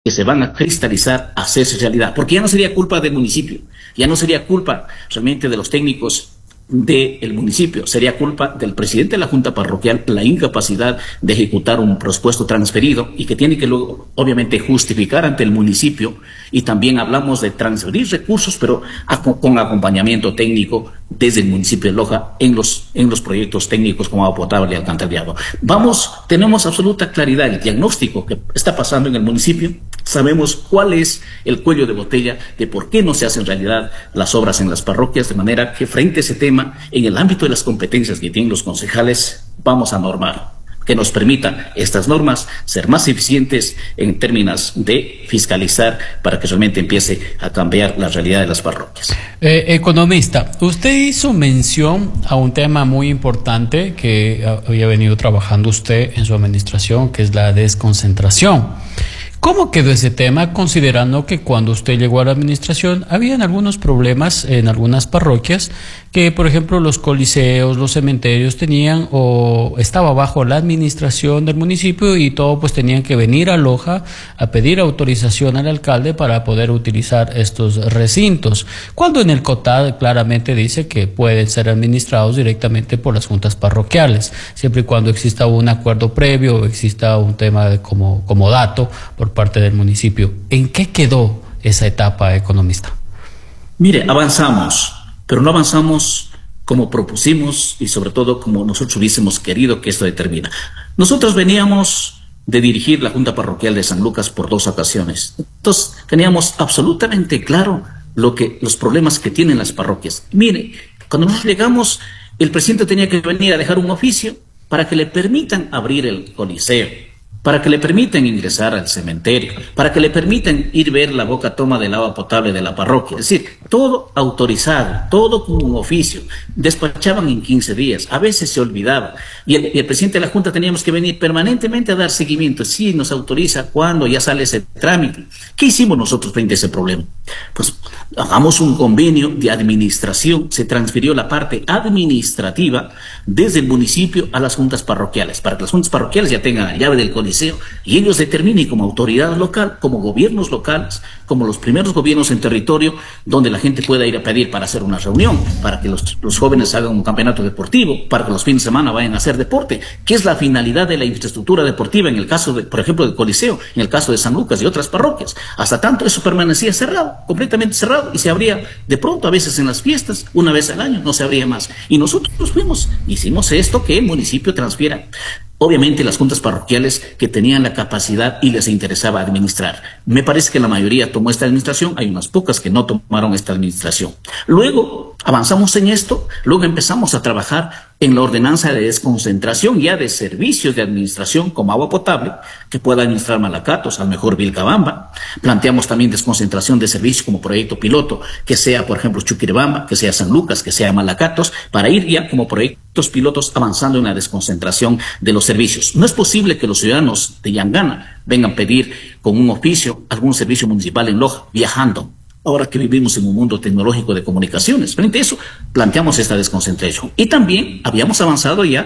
que se van a cristalizar, a hacerse realidad, porque ya no sería culpa del municipio, ya no sería culpa realmente de los técnicos del municipio, sería culpa del presidente de la Junta Parroquial la incapacidad de ejecutar un presupuesto transferido y que tiene que luego, obviamente, justificar ante el municipio. Y también hablamos de transferir recursos, pero con acompañamiento técnico desde el municipio de Loja en los proyectos técnicos como agua potable y alcantarillado. Tenemos absoluta claridad del diagnóstico que está pasando en el municipio. Sabemos cuál es el cuello de botella de por qué no se hacen realidad las obras en las parroquias, de manera que frente a ese tema, en el ámbito de las competencias que tienen los concejales, vamos a normar, que nos permitan estas normas ser más eficientes en términos de fiscalizar para que realmente empiece a cambiar la realidad de las parroquias. Economista, usted hizo mención a un tema muy importante que había venido trabajando usted en su administración, que es la desconcentración. ¿Cómo quedó ese tema, considerando que cuando usted llegó a la administración habían algunos problemas en algunas parroquias que, por ejemplo, los coliseos, los cementerios tenían o estaba bajo la administración del municipio y todo pues tenían que venir a Loja a pedir autorización al alcalde para poder utilizar estos recintos, cuando en el COTAD claramente dice que pueden ser administrados directamente por las juntas parroquiales, siempre y cuando exista un acuerdo previo o exista un tema de como dato por parte del municipio. ¿En qué quedó esa etapa, economista? Mire, avanzamos, pero no avanzamos como propusimos y sobre todo como nosotros hubiésemos querido que esto determina. Nosotros veníamos de dirigir la Junta Parroquial de San Lucas por 2 ocasiones. Entonces teníamos absolutamente claro los problemas que tienen las parroquias. Mire, cuando nosotros llegamos, el presidente tenía que venir a dejar un oficio para que le permitan abrir el coliseo, para que le permitan ingresar al cementerio, para que le permitan ir a ver la boca toma del agua potable de la parroquia. Es decir, todo autorizado, todo con un oficio. Despachaban en 15 días, a veces se olvidaba. Y el presidente de la Junta teníamos que venir permanentemente a dar seguimiento. Sí, nos autoriza cuando ya sale ese trámite. ¿Qué hicimos nosotros frente a ese problema? Pues hagamos un convenio de administración. Se transfirió la parte administrativa desde el municipio a las juntas parroquiales, para que las juntas parroquiales ya tengan la llave del coliseo y ellos determinen como autoridad local, como gobiernos locales, como los primeros gobiernos en territorio, donde la gente pueda ir a pedir para hacer una reunión, para que los jóvenes hagan un campeonato deportivo, para que los fines de semana vayan a hacer deporte, que es la finalidad de la infraestructura deportiva en el caso, por ejemplo, del Coliseo, en el caso de San Lucas y otras parroquias. Hasta tanto eso permanecía cerrado, completamente cerrado, y se abría de pronto, a veces en las fiestas, una vez al año, no se abría más. Y nosotros hicimos esto, que el municipio transfiera. Obviamente las juntas parroquiales que tenían la capacidad y les interesaba administrar. Me parece que la mayoría tomó esta administración, hay unas pocas que no tomaron esta administración. Luego avanzamos en esto, luego empezamos a trabajar en la ordenanza de desconcentración ya de servicios de administración como agua potable, que pueda administrar Malacatos, al mejor Vilcabamba. Planteamos también desconcentración de servicios como proyecto piloto, que sea, por ejemplo, Chuquiribamba, que sea San Lucas, que sea Malacatos, para ir ya como proyectos pilotos avanzando en la desconcentración de los servicios. No es posible que los ciudadanos de Yangana vengan a pedir con un oficio algún servicio municipal en Loja, viajando. Ahora que vivimos en un mundo tecnológico de comunicaciones, frente a eso planteamos esta desconcentración. Y también habíamos avanzado ya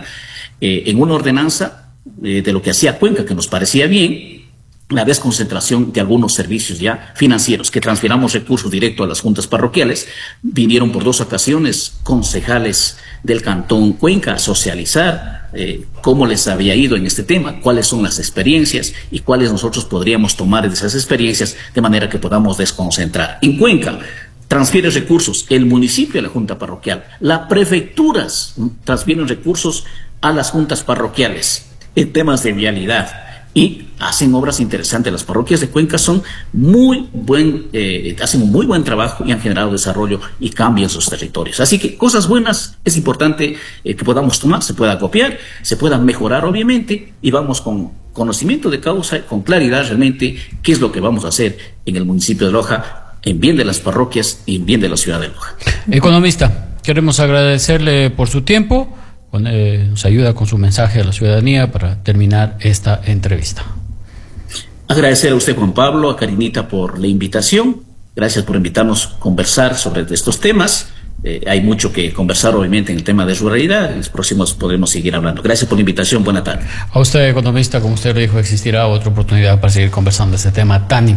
en una ordenanza de lo que hacía Cuenca, que nos parecía bien, la desconcentración de algunos servicios ya financieros, que transfiramos recursos directo a las juntas parroquiales. Vinieron por 2 ocasiones concejales del Cantón Cuenca a socializar cómo les había ido en este tema, cuáles son las experiencias y cuáles nosotros podríamos tomar de esas experiencias de manera que podamos desconcentrar. En Cuenca transfiere recursos el municipio a la junta parroquial, las prefecturas transfieren recursos a las juntas parroquiales en temas de vialidad y hacen obras interesantes. Las parroquias de Cuenca son hacen un muy buen trabajo y han generado desarrollo y cambio en sus territorios. Así que cosas buenas es importante que podamos tomar, se pueda copiar, se pueda mejorar obviamente, y vamos con conocimiento de causa, con claridad realmente qué es lo que vamos a hacer en el municipio de Loja en bien de las parroquias y en bien de la ciudad de Loja. Economista, queremos agradecerle por su tiempo. Nos ayuda con su mensaje a la ciudadanía para terminar esta entrevista. Agradecer a usted, Juan Pablo, a Karinita por la invitación. Gracias por invitarnos a conversar sobre estos temas. hay mucho que conversar, obviamente, en el tema de su realidad. En los próximos podremos seguir hablando. Gracias por la invitación. Buena tarde. A usted, economista, como usted lo dijo, existirá otra oportunidad para seguir conversando de este tema tan importante.